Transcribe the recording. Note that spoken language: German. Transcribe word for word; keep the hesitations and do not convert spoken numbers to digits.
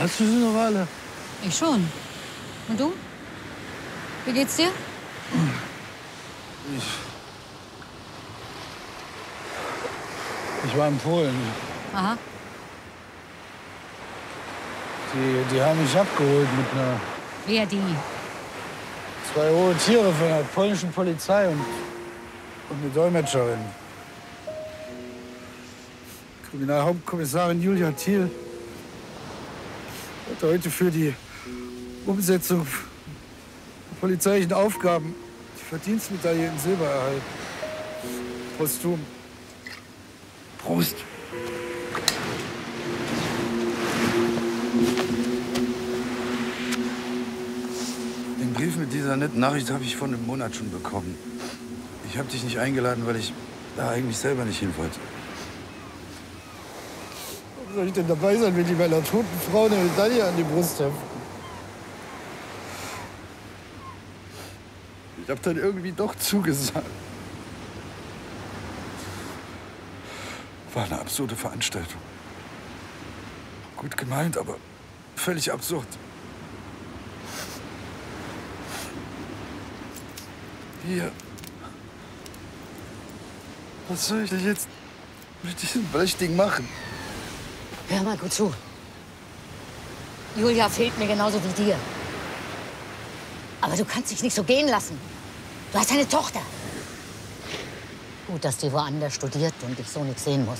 Hast du sie noch alle? Ich schon. Und du? Wie geht's dir? Ich... Ich war in Polen. Aha. Die, die haben mich abgeholt mit einer... Wer die? Zwei hohe Tiere von der polnischen Polizei und, und eine Dolmetscherin. Kriminalhauptkommissarin Julia Thiel hat heute für die Umsetzung der polizeilichen Aufgaben die Verdienstmedaille in Silber erhalten. Posthum. Prost. Den Brief mit dieser netten Nachricht habe ich vor einem Monat schon bekommen. Ich habe dich nicht eingeladen, weil ich da eigentlich selber nicht hin wollte. Warum soll ich denn dabei sein, wenn die meiner toten Frau eine Medaille an die Brust heften? Ich habe dann irgendwie doch zugesagt. War eine absurde Veranstaltung. Gut gemeint, aber völlig absurd. Hier. Was soll ich denn jetzt mit diesem Blechding machen? Hör mal gut zu. Julia fehlt mir genauso wie dir. Aber du kannst dich nicht so gehen lassen. Du hast eine Tochter. Gut, dass die woanders studiert und ich so nichts sehen muss.